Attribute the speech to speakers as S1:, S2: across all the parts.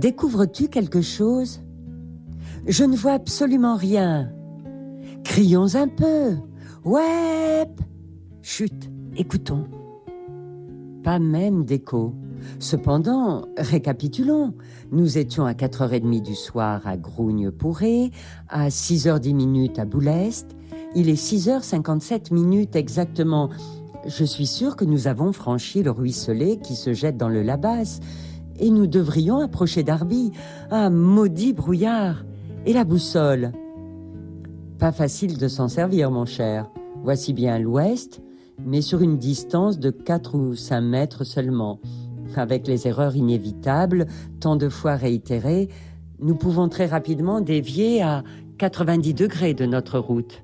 S1: Découvres-tu quelque chose ? Je ne vois absolument rien. Crions un peu. Ouais. Chut, écoutons. Pas même d'écho. Cependant, récapitulons. Nous étions à 4h30 du soir à Grougnes-Pourré, à 6h10 à Boulest. Il est 6h57 exactement. Je suis sûre que nous avons franchi le ruisselet qui se jette dans le Labas. Et nous devrions approcher d'Arby. Ah, maudit brouillard! Et la boussole? Pas facile de s'en servir, mon cher. Voici bien l'ouest, mais sur une distance de 4 ou 5 mètres seulement. Avec les erreurs inévitables, tant de fois réitérées, nous pouvons très rapidement dévier à 90 degrés de notre route.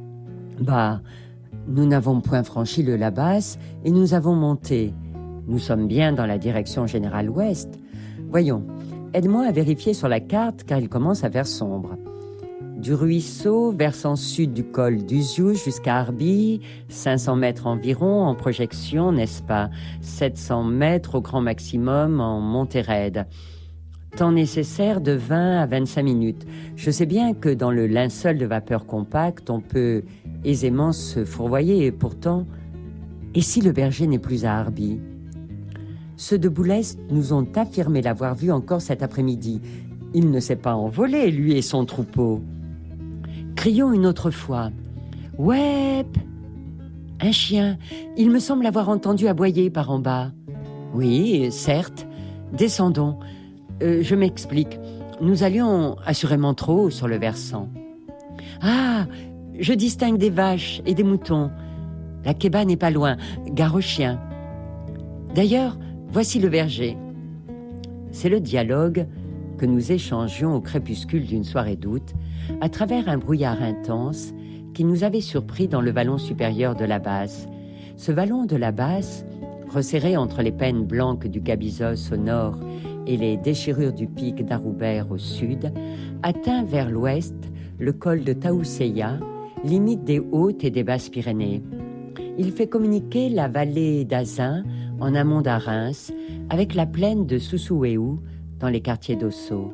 S1: Nous n'avons point franchi le Labas et nous avons monté. Nous sommes bien dans la direction générale ouest. Voyons, aide-moi à vérifier sur la carte car il commence à faire sombre. Du ruisseau, versant sud du col d'Uziou jusqu'à Arby, 500 mètres environ en projection, n'est-ce pas? 700 mètres au grand maximum en montée raide. Temps nécessaire de 20 à 25 minutes. Je sais bien que dans le linceul de vapeur compacte, on peut aisément se fourvoyer et pourtant... Et si le berger n'est plus à Arby? Ceux de Boulest nous ont affirmé l'avoir vu encore cet après-midi. Il ne s'est pas envolé, lui et son troupeau. Crions une autre fois. Ouais, un chien. Il me semble avoir entendu aboyer par en bas. Oui, certes. Descendons. Je m'explique. Nous allions assurément trop haut sur le versant. Ah, je distingue des vaches et des moutons. La Kéba n'est pas loin. Gare aux chiens. D'ailleurs, voici le berger. C'est le dialogue que nous échangions au crépuscule d'une soirée d'août, à travers un brouillard intense qui nous avait surpris dans le vallon supérieur de la Basse. Ce vallon de la Basse, resserré entre les pennes blanques du Gabizos au nord et les déchirures du pic d'Aroubert au sud, atteint vers l'ouest le col de Taousseya, limite des Hautes et des Basses-Pyrénées. Il fait communiquer la vallée d'Azun, en amont d'Arins, avec la plaine de Soussouéou, dans les quartiers d'Osso.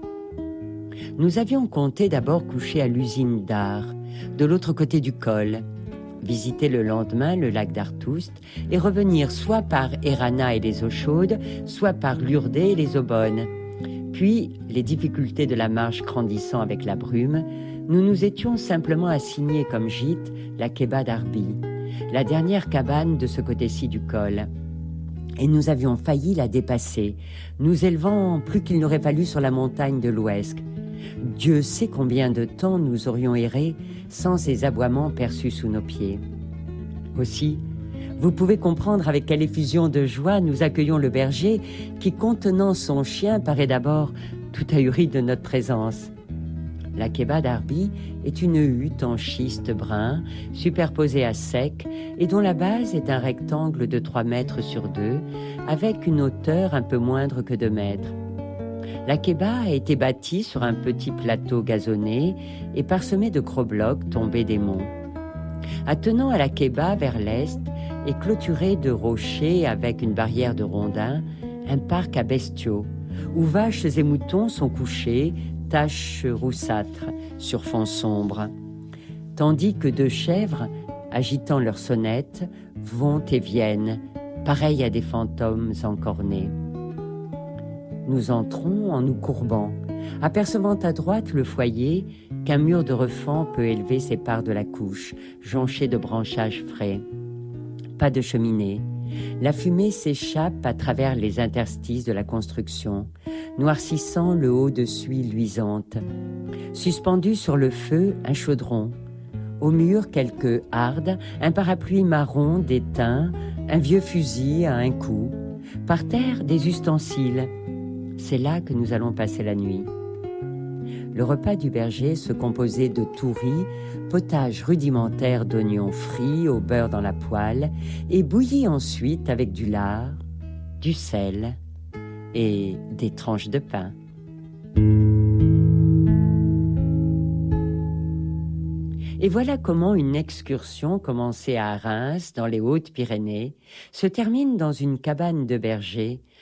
S1: Nous avions compté d'abord coucher à l'usine d'Ar, de l'autre côté du col, visiter le lendemain le lac d'Artoust et revenir soit par Erana et les eaux chaudes, soit par Lourdes et les eaux bonnes. Puis, les difficultés de la marche grandissant avec la brume, nous nous étions simplement assignés comme gîte la Kéba d'Arby, la dernière cabane de ce côté-ci du col. Et nous avions failli la dépasser, nous élevant plus qu'il n'aurait fallu sur la montagne de l'Ouesque. Dieu sait combien de temps nous aurions erré sans ces aboiements perçus sous nos pieds. Aussi, vous pouvez comprendre avec quelle effusion de joie nous accueillons le berger qui, contenant son chien, paraît d'abord tout ahuri de notre présence. La Kéba d'Arby est une hutte en schiste brun, superposée à sec, et dont la base est un rectangle de 3 mètres sur 2, avec une hauteur un peu moindre que 2 mètres. La Kéba a été bâtie sur un petit plateau gazonné et parsemé de gros blocs tombés des monts. Attenant à la Kéba vers l'est et clôturé de rochers avec une barrière de rondins, un parc à bestiaux, où vaches et moutons sont couchés, taches roussâtres sur fond sombre, tandis que 2 chèvres, agitant leurs sonnettes, vont et viennent, pareils à des fantômes encornés. Nous entrons en nous courbant, apercevant à droite le foyer qu'un mur de refend peut élever sépare de la couche, jonchée de branchages frais. Pas de cheminée. La fumée s'échappe à travers les interstices de la construction, noircissant le haut de suie luisante. Suspendu sur le feu, un chaudron. Au mur, quelques hardes, un parapluie marron d'étain, un vieux fusil à un coup. Par terre, des ustensiles. C'est là que nous allons passer la nuit. Le repas du berger se composait de touris, potage rudimentaire d'oignons frits au beurre dans la poêle et bouilli ensuite avec du lard, du sel et des tranches de pain. Et voilà comment une excursion commencée à Reims, dans les Hautes-Pyrénées, se termine dans une cabane de berger,